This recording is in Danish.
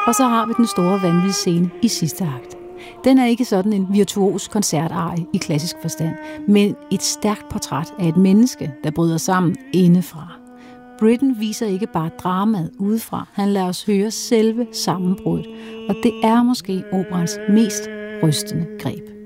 Og så har vi den store vanvidsscene i sidste akt. Den er ikke sådan en virtuos koncertarie i klassisk forstand, men et stærkt portræt af et menneske, der bryder sammen indefra. Britten viser ikke bare dramaet udefra, han lader os høre selve sammenbruddet, og det er måske operans mest rystende greb.